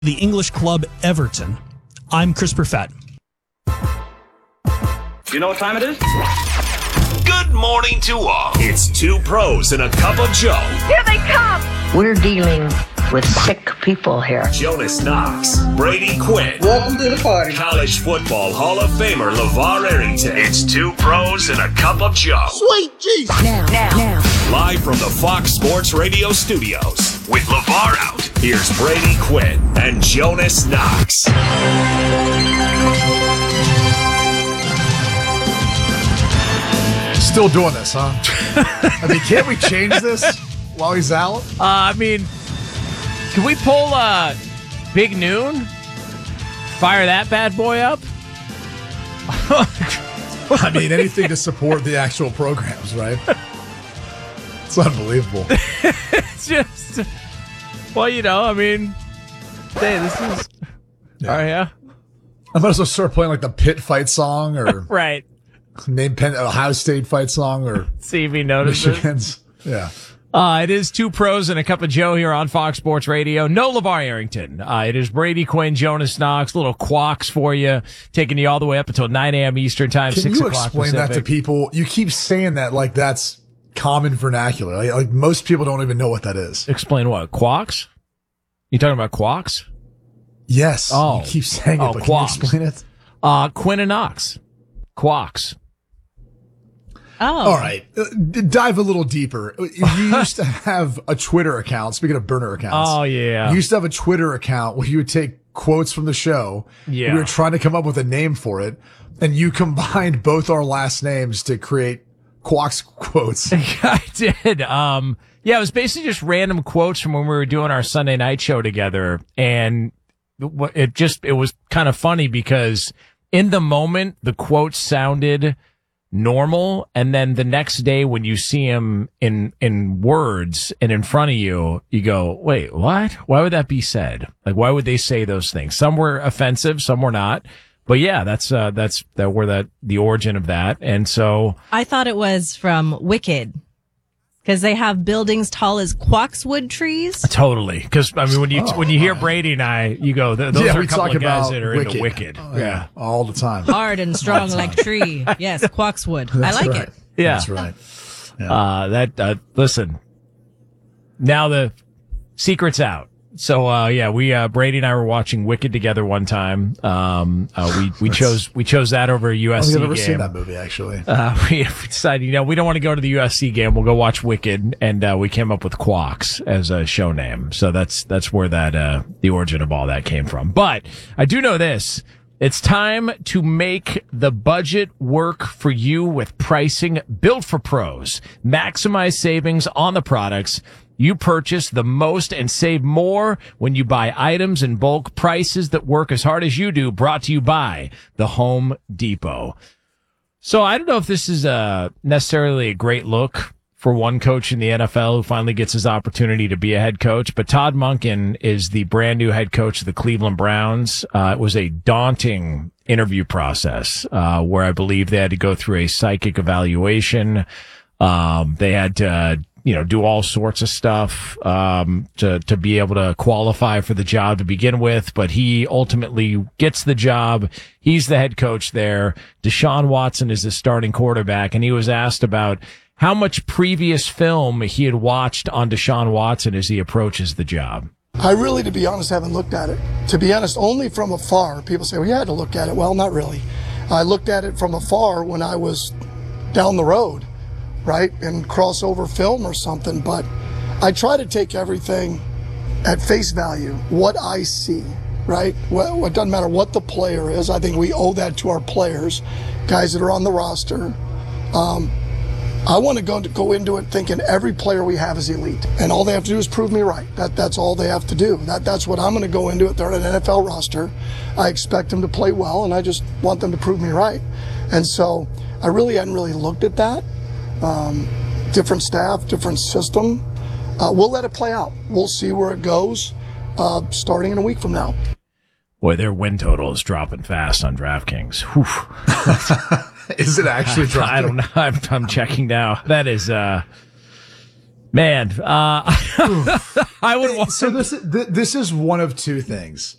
The English club Everton. I'm Chris Perfett. Do you know what time it is? Good morning to all. It's two pros and a cup of Joe. Here they come! We're dealing with sick people here. Jonas Knox, Brady Quinn. Welcome to the party. College football Hall of Famer LeVar Arrington. It's two pros and a cup of Joe. Sweet Jesus. Now. Live from the Fox Sports Radio studios. With LeVar out, here's Brady Quinn and Jonas Knox. Still doing this, huh? I mean, can't we change this while he's out? Can we pull Big Noon? Fire that bad boy up? I mean, anything to support the actual programs, right? It's unbelievable. It's just, well, hey, this is, Yeah. oh yeah, I might as well start playing like the Pitt fight song or right. name Ohio State fight song or See if he notices. Michigan's. Yeah. It is two pros and a cup of Joe here on Fox Sports Radio. No LeVar Arrington. It is Brady Quinn, Jonas Knox, little quacks for you, taking you all the way up until 9 a.m. Eastern time, Can 6 you o'clock explain Pacific. that to people? You keep saying that like that's common vernacular. Like most people don't even know what that is. Explain what? Quacks? You talking about quacks? Yes. Oh. You keep saying it, but quacks. can you explain it? Quinn and Knox. Quacks. All right. Dive a little deeper. You used to have a Twitter account. Speaking of burner accounts. Oh, yeah. You used to have a Twitter account where you would take quotes from the show. Yeah. We were trying to come up with a name for it. And you combined both our last names to create Quacks quotes. I did. Yeah, it was basically just random quotes from when we were doing our Sunday night show together. And it was kind of funny because in the moment, the quotes sounded normal, and then the next day when you see him in words and in front of you, you go, wait, what? Why would that be said? Like, why would they say those things? Some were offensive, some were not. But yeah, that's the origin of that. And so I thought it was from Wicked. Because they have buildings tall as quaxwood trees. totally. Because I mean, when you hear Brady and I, you go, those are we a couple talk of guys about that are into Wicked. Oh, yeah. All the time. Hard and strong like tree. Yes, quaxwood. I like right. it. Yeah, That's right. Yeah. Listen, now the secret's out. So, Brady and I were watching Wicked together one time. We chose that over a USC I've never game. seen that movie, actually. We decided, we don't want to go to the USC game. We'll go watch Wicked. And, we came up with Quacks as a show name. So that's where that, the origin of all that came from. But I do know this. It's time to make the budget work for you with pricing built for pros. Maximize savings on the products you purchase the most and save more when you buy items in bulk. Prices that work as hard as you do, brought to you by the Home Depot. So I don't know if this is necessarily a great look for one coach in the NFL who finally gets his opportunity to be a head coach, but Todd Monken is the brand new head coach of the Cleveland Browns. It was a daunting interview process, where I believe they had to go through a psychic evaluation. They had to, do all sorts of stuff, to be able to qualify for the job to begin with, but he ultimately gets the job. He's the head coach there. Deshaun Watson is the starting quarterback, and he was asked about how much previous film he had watched on Deshaun Watson as he approaches the job. I really, to be honest, haven't looked at it. To be honest, only from afar. People say, well, you had to look at it. Well, not really. I looked at it from afar when I was down the road, right, and crossover film or something. But I try to take everything at face value, what I see, right? Well, it doesn't matter what the player is. I think we owe that to our players, guys that are on the roster. I want to go into it thinking every player we have is elite, and all they have to do is prove me right. That's all they have to do. That's what I'm going to go into it. They're on an NFL roster. I expect them to play well, and I just want them to prove me right. And so I really hadn't looked at that. Different staff, different system. We'll let it play out. We'll see where it goes, starting in a week from now. Boy, their win total is dropping fast on DraftKings. Whew. Is it actually dropping? I don't know. I'm checking now. That is, Man, I would want. So this is one of two things.